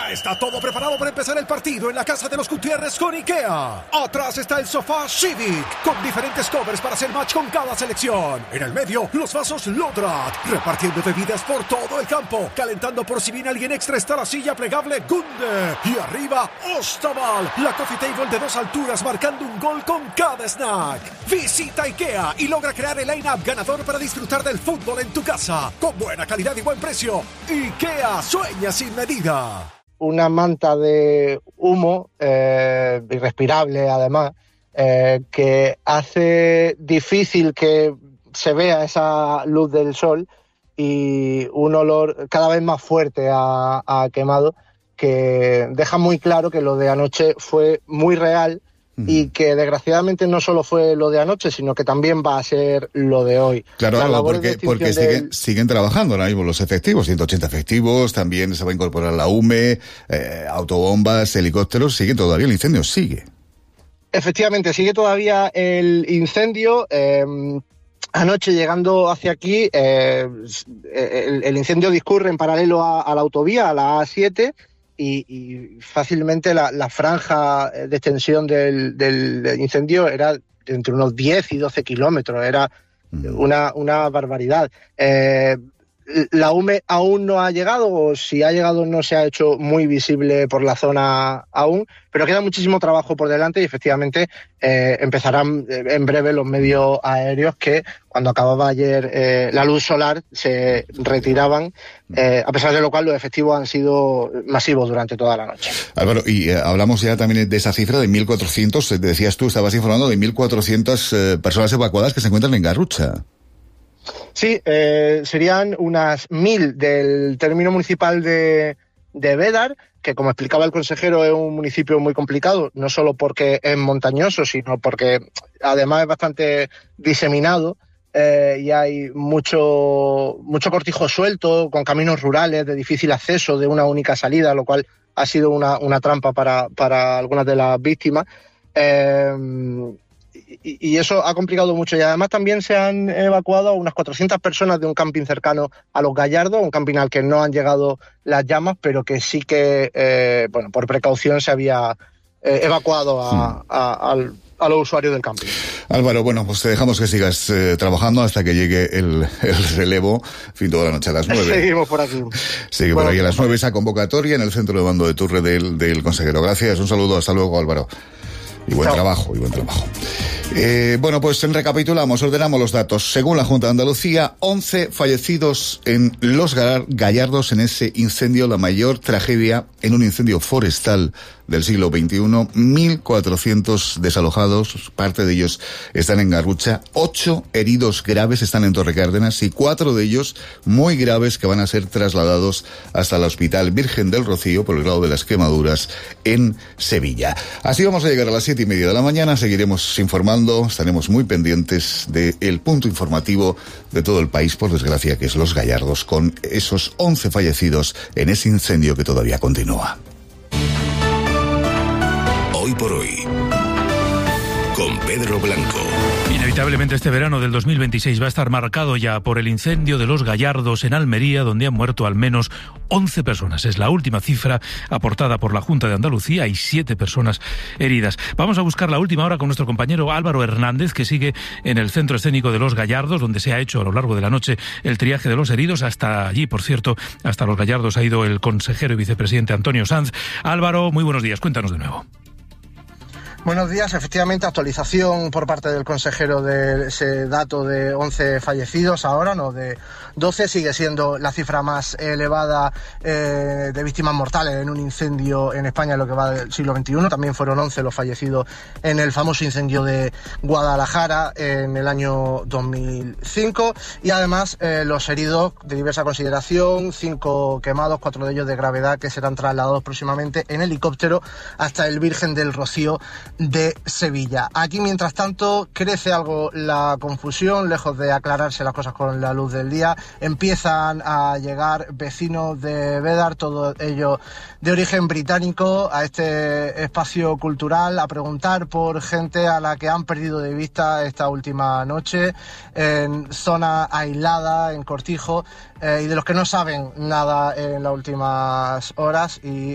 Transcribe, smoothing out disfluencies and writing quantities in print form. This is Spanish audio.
Ya está todo preparado para empezar el partido en la casa de los Gutiérrez con IKEA. Atrás está el sofá Civic, con diferentes covers para hacer match con cada selección. En el medio, los vasos Lodrat, repartiendo bebidas por todo el campo. Calentando por si viene alguien extra está la silla plegable Gunde. Y arriba, Ostaval, la coffee table de 2 alturas marcando un gol con cada snack. Visita IKEA y logra crear el line-up ganador para disfrutar del fútbol en tu casa. Con buena calidad y buen precio. IKEA, sueña sin medida. Una manta de humo, irrespirable además, que hace difícil que se vea esa luz del sol y un olor cada vez más fuerte a quemado que deja muy claro que lo de anoche fue muy real y que desgraciadamente no solo fue lo de anoche, sino que también va a ser lo de hoy. Claro, porque siguen trabajando ahora mismo los efectivos, 180 efectivos, también se va a incorporar la UME, autobombas, helicópteros, sigue todavía el incendio, sigue. Efectivamente, sigue todavía el incendio. Anoche, llegando hacia aquí, el incendio discurre en paralelo a la autovía, a la A7, y fácilmente la franja de extensión del incendio era entre unos 10 y 12 kilómetros, era una barbaridad. La UME aún no ha llegado, o si ha llegado no se ha hecho muy visible por la zona aún, pero queda muchísimo trabajo por delante y efectivamente empezarán en breve los medios aéreos que cuando acababa ayer la luz solar se retiraban, a pesar de lo cual los efectivos han sido masivos durante toda la noche. Álvaro, y hablamos ya también de esa cifra de 1.400, decías tú, estabas informando de 1.400 personas evacuadas que se encuentran en Garrucha. Sí, serían unas 1.000 del término municipal de Bédar, que como explicaba el consejero es un municipio muy complicado, no solo porque es montañoso, sino porque además es bastante diseminado y hay mucho cortijo suelto, con caminos rurales de difícil acceso, de una única salida, lo cual ha sido una trampa para algunas de las víctimas. Y eso ha complicado mucho y además también se han evacuado a unas 400 personas de un camping cercano a Los Gallardos, un camping al que no han llegado las llamas, pero que sí que, por precaución se había evacuado a los usuarios del camping. Álvaro, pues te dejamos que sigas trabajando hasta que llegue el relevo, en fin, toda la noche a las 9. Seguimos por aquí. Sigue por ahí a las 9 esa convocatoria en el centro de mando de Turre del consejero. Gracias, un saludo, hasta luego, Álvaro. Y buen trabajo. Pues recapitulamos, ordenamos los datos. Según la Junta de Andalucía, 11 fallecidos en Los Gallardos en ese incendio, la mayor tragedia en un incendio forestal del siglo XXI. 1.400 desalojados, parte de ellos están en Garrucha, 8 heridos graves están en Torrecárdenas y 4 de ellos muy graves que van a ser trasladados hasta el Hospital Virgen del Rocío por el grado de las quemaduras en Sevilla. Así vamos a llegar a las 7:30 de la mañana, seguiremos informando, estaremos muy pendientes del punto informativo de todo el país, por desgracia, que es Los Gallardos, con esos 11 fallecidos en ese incendio que todavía continúa. Hoy por hoy, con Pedro Blanco. Inevitablemente este verano del 2026 va a estar marcado ya por el incendio de Los Gallardos en Almería, donde han muerto al menos 11 personas. Es la última cifra aportada por la Junta de Andalucía y 7 personas heridas. Vamos a buscar la última hora con nuestro compañero Álvaro Hernández, que sigue en el Centro Escénico de Los Gallardos, donde se ha hecho a lo largo de la noche el triaje de los heridos. Hasta allí, por cierto, hasta Los Gallardos ha ido el consejero y vicepresidente Antonio Sanz. Álvaro, muy buenos días, cuéntanos de nuevo. Buenos días, efectivamente, actualización por parte del consejero de ese dato de 11 fallecidos, ahora no de 12, sigue siendo la cifra más elevada de víctimas mortales en un incendio en España en lo que va del siglo XXI. También fueron 11 los fallecidos en el famoso incendio de Guadalajara en el año 2005 y además los heridos de diversa consideración, 5 quemados, 4 de ellos de gravedad, que serán trasladados próximamente en helicóptero hasta el Virgen del Rocío de Sevilla. Aquí, mientras tanto, crece algo la confusión, lejos de aclararse las cosas con la luz del día. Empiezan a llegar vecinos de Bédar, todos ellos de origen británico, a este espacio cultural, a preguntar por gente a la que han perdido de vista esta última noche, en zona aislada, en Cortijo, y de los que no saben nada en las últimas horas, y